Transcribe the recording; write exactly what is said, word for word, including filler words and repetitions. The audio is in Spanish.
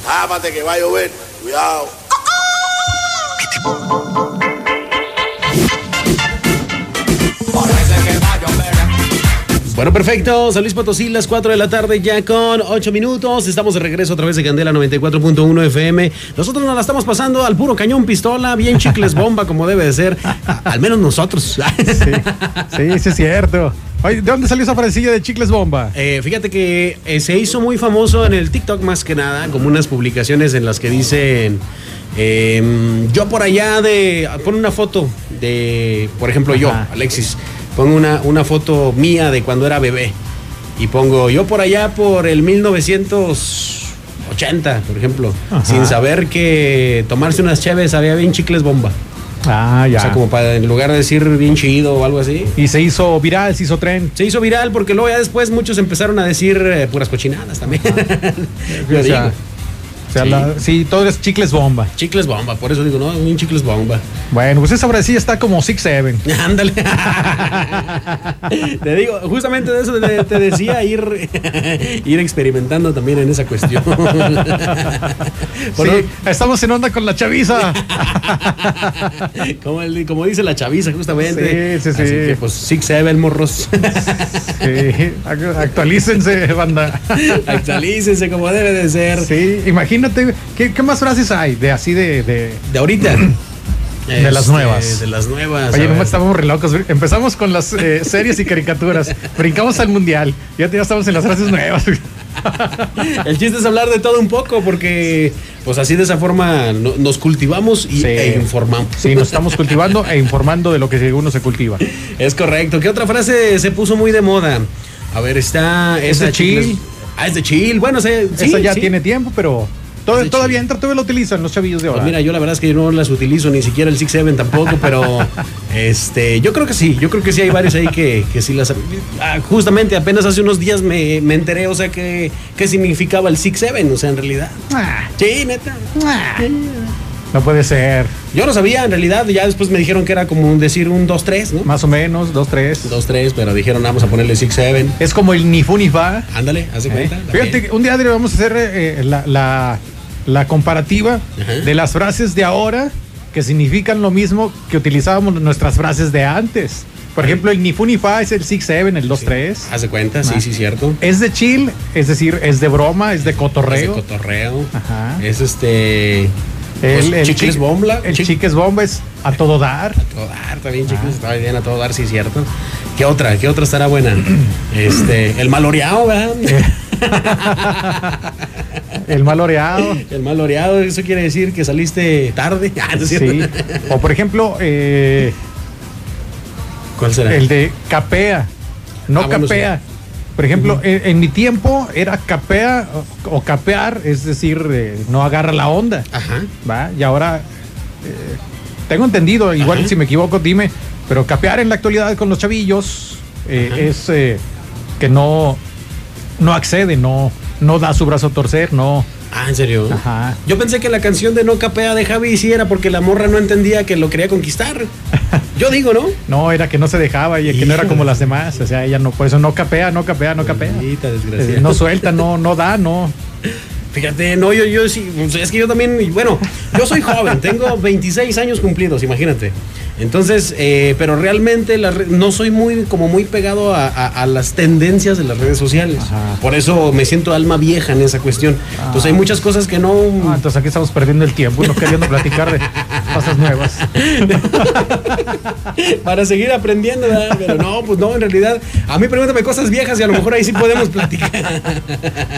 Ámate que va a llover. Cuidado. Bueno, perfecto. San Luis Potosí, las cuatro de la tarde ya con ocho minutos. Estamos de regreso a través de Candela noventa y cuatro punto uno F M. Nosotros nos la estamos pasando al puro cañón pistola, bien chicles bomba como debe de ser. Al menos nosotros. Sí, sí, sí es cierto. Oye, ¿de dónde salió esa frasecilla de chicles bomba? Eh, fíjate que eh, se hizo muy famoso en el TikTok más que nada, como unas publicaciones en las que dicen... Eh, yo por allá de... Pon una foto de, por ejemplo, Ajá. yo, Alexis. Pongo una, una foto mía de cuando era bebé. Y pongo yo por allá por el mil novecientos ochenta, por ejemplo. Ajá. Sin saber que tomarse unas cheves había bien chicles bomba. Ah, ya. O sea, como para en lugar de decir bien chido o algo así. Y se hizo viral, se hizo tren. Se hizo viral porque luego ya después muchos empezaron a decir eh, puras cochinadas también. Yo o sea, digo. O sea, sí. La, sí, todo es chicles bomba. Chicles bomba, por eso digo, no, un chicles bomba. Bueno, pues esa frasecilla está como six seven. Ándale. Te digo, justamente de eso te, te decía, ir, ir experimentando también en esa cuestión. Sí, estamos en onda con la chaviza. como, el, como dice la chaviza, justamente. Sí, sí, sí. Así que, pues, six seven, morros. Sí, actualícense, banda. Actualícense como debe de ser. Sí, imagínate. ¿Qué, ¿Qué más frases hay de así de... De, de ahorita. de este, las nuevas. De las nuevas. Oye, nomás estábamos re locos. Empezamos con las eh, series y caricaturas. Brincamos al mundial. Ya, ya estamos en las frases nuevas. El chiste es hablar de todo un poco porque pues así de esa forma no, nos cultivamos y, sí. e informamos. Sí, nos estamos cultivando e informando de lo que uno se cultiva. Es correcto. ¿Qué otra frase se puso muy de moda? A ver, está... Es de chill. Ah, es de chill. Bueno, se, sí, esa ya sí. tiene tiempo, pero... Todo, todavía entra, todavía lo utilizan los chavillos de ahora. Pues mira, yo la verdad es que yo no las utilizo, ni siquiera el six seven tampoco, pero este, yo creo que sí, yo creo que sí hay varios ahí que, que sí las... Ah, justamente apenas hace unos días me, me enteré, o sea, que, qué significaba el six seven, o sea, en realidad. Ah. Sí, neta. Ah. No puede ser. Yo no sabía, en realidad, ya después me dijeron que era como decir un dos tres, ¿no? Más o menos, dos tres. dos tres, pero dijeron, vamos a ponerle six seven. Es como el ni fu ni fa. Ándale, haz de cuenta. ¿Eh? Fíjate, un día vamos a hacer eh, la, la, la comparativa Ajá. de las frases de ahora que significan lo mismo que utilizábamos nuestras frases de antes. Por ejemplo, el ni fu ni fa es el six seven, el dos tres. Sí. Haz de cuenta, sí, ah. sí, cierto. Es de chill, es decir, es de broma, es de cotorreo. Es de cotorreo. Ajá. Es este... El, pues, el chicles chi bomba. El chiques bomba es a todo dar. A todo dar, está bien, chicos. Ah. Está bien, a todo dar, sí, cierto. ¿Qué otra? ¿Qué otra estará buena? este, el maloreado, ¿verdad? El maloreado. El maloreado, eso quiere decir que saliste tarde. Ah, ¿no es cierto? Sí. O por ejemplo, eh, ¿cuál será? El de capea. No ah, bueno, capea. Sí. Por ejemplo, uh-huh. en, en mi tiempo era capea o, o capear, es decir, eh, no agarra la onda. Ajá. ¿Va? Y ahora, eh, tengo entendido, igual Ajá. si me equivoco, dime, pero capear en la actualidad con los chavillos eh, es eh, que no, no accede, no, no da su brazo a torcer, no. Ah, ¿en serio? Ajá. Yo pensé que la canción de No Capea de Javi sí era porque la morra no entendía que lo quería conquistar. Yo digo, ¿no? No, era que no se dejaba y que no era como las demás. O sea, ella no, por eso no capea, no capea, no capea. Maldita desgracia. No suelta, no, no da, no. Fíjate, no, yo, yo sí, es que yo también, bueno, yo soy joven, tengo veintiséis años cumplidos, imagínate. Entonces, eh, pero realmente la re, no soy muy, como muy pegado a, a, a las tendencias de las redes sociales. Ajá. Por eso me siento alma vieja en esa cuestión. Ah. Entonces hay muchas cosas que no... Ah, entonces aquí estamos perdiendo el tiempo, no queriendo platicar de cosas nuevas. Para seguir aprendiendo, ¿verdad? Pero no, pues no, en realidad, a mí pregúntame cosas viejas y a lo mejor ahí sí podemos platicar.